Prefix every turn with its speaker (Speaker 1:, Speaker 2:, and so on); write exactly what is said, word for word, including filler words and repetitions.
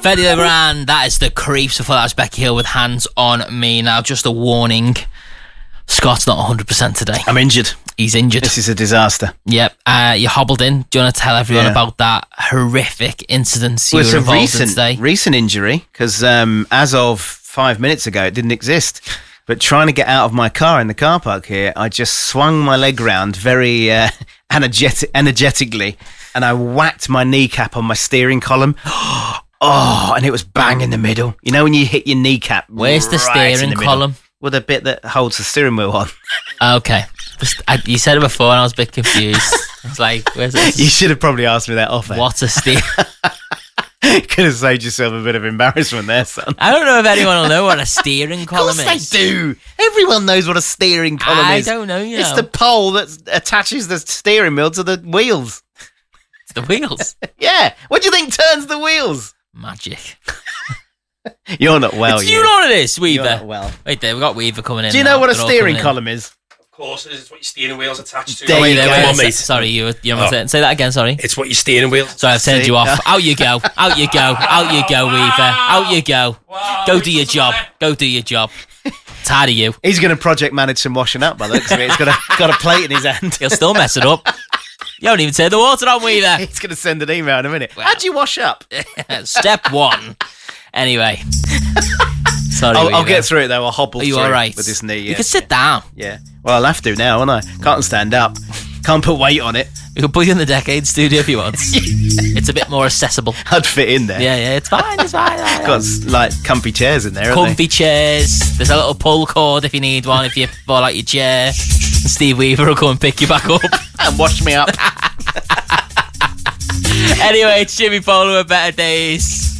Speaker 1: Fede Legrand, that is the Creeps. Before that was Becky Hill with Hands on Me. Now, just a warning, Scott's not one hundred percent today.
Speaker 2: I'm injured.
Speaker 1: He's injured.
Speaker 2: This is a disaster.
Speaker 1: Yep. Uh, you hobbled in. Do you want to tell everyone
Speaker 2: Yeah.
Speaker 1: about that horrific incident you
Speaker 2: Well, it's
Speaker 1: were
Speaker 2: a
Speaker 1: involved
Speaker 2: recent,
Speaker 1: in today?
Speaker 2: recent injury, because um, as of five minutes ago, it didn't exist. But trying to get out of my car in the car park here, I just swung my leg round very uh, energetic, energetically, and I whacked my kneecap on my steering column. Oh, and it was bang in the middle. You know when you hit your kneecap?
Speaker 1: Where's the
Speaker 2: right in
Speaker 1: steering
Speaker 2: the middle?
Speaker 1: column?
Speaker 2: Well, the bit that holds the steering wheel on.
Speaker 1: Okay. Just, I, you said it before and I was a bit confused. It's like, where's it?
Speaker 2: You should have probably asked me that off air.
Speaker 1: What's a steer?
Speaker 2: Could have saved yourself a bit of embarrassment there, son.
Speaker 1: I don't know if anyone will know what a steering column
Speaker 2: Of course
Speaker 1: is.
Speaker 2: they do. Everyone knows what a steering column
Speaker 1: I
Speaker 2: is.
Speaker 1: don't know, you know.
Speaker 2: It's the pole that attaches the steering wheel to the wheels.
Speaker 1: It's the wheels.
Speaker 2: Yeah. What do you think turns the wheels?
Speaker 1: Magic.
Speaker 2: You're not well,
Speaker 1: Do you know what it is,
Speaker 2: You're
Speaker 1: Weaver?
Speaker 2: not well.
Speaker 1: Wait there, we've got Weaver coming in.
Speaker 2: Do you
Speaker 1: now.
Speaker 2: know what a
Speaker 1: They're all
Speaker 2: steering
Speaker 1: coming in.
Speaker 2: column is?
Speaker 3: Of course, it's what your steering wheel's attached to.
Speaker 2: There
Speaker 1: Oh, wait
Speaker 2: you
Speaker 1: there,
Speaker 2: go.
Speaker 1: wait
Speaker 3: Come on,
Speaker 1: there.
Speaker 3: mate.
Speaker 1: Sorry, you, you're
Speaker 2: Oh.
Speaker 1: saying. Say that again, sorry.
Speaker 3: It's what your steering wheel.
Speaker 1: Sorry, I've turned
Speaker 2: See?
Speaker 1: you off. Out you go. Out you go. Out you go, Weaver. Out you go.
Speaker 3: Wow,
Speaker 1: Go
Speaker 3: it
Speaker 1: do your
Speaker 3: doesn't
Speaker 1: job.
Speaker 3: matter.
Speaker 1: Go do your job. Tired of you.
Speaker 2: He's going to project manage some washing up by the looks of it. He's got a, got a plate in his hand.
Speaker 1: He'll still mess it up. You haven't even turned the water on, Weaver.
Speaker 2: He's going to send an email in a minute. How'd you wash up?
Speaker 1: Step one. Anyway. Sorry,
Speaker 2: I'll, I'll
Speaker 1: Weaver.
Speaker 2: get through it, though. I'll hobble
Speaker 1: Are you
Speaker 2: through
Speaker 1: all right?
Speaker 2: with this knee.
Speaker 1: You
Speaker 2: Yeah.
Speaker 1: can sit down.
Speaker 2: yeah. Well, I'll have to now, won't I? Can't stand up. Can't put weight on it.
Speaker 1: We can put you in the Decade studio if you want. It's a bit more accessible.
Speaker 2: I'd fit in there.
Speaker 1: Yeah, yeah, it's fine, it's fine.
Speaker 2: Got like comfy chairs in there, haven't
Speaker 1: Comfy chairs. There's a little pull cord if you need one, if you fall out your chair. And Steve Weaver will come and pick you back up.
Speaker 2: they? And wash me up.
Speaker 1: Anyway, it's Jimmy Polo with Better Days.